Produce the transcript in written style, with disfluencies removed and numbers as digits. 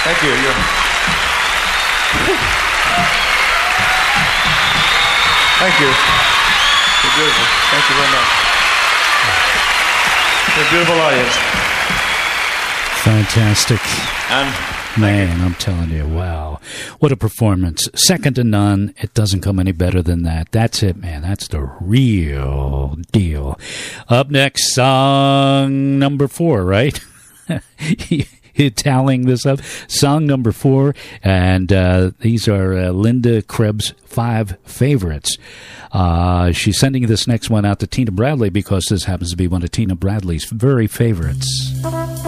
Thank you. Thank you. You're beautiful. Thank you very much. You're a beautiful audience. Fantastic. And man, I'm telling you, wow. What a performance. Second to none. It doesn't come any better than that. That's it, man. That's the real deal. Up next, song number 4, right? You're tallying this up. Song number 4, and these are Linda Krebs' 5 favorites. She's sending this next one out to Tina Bradley because this happens to be one of Tina Bradley's very favorites.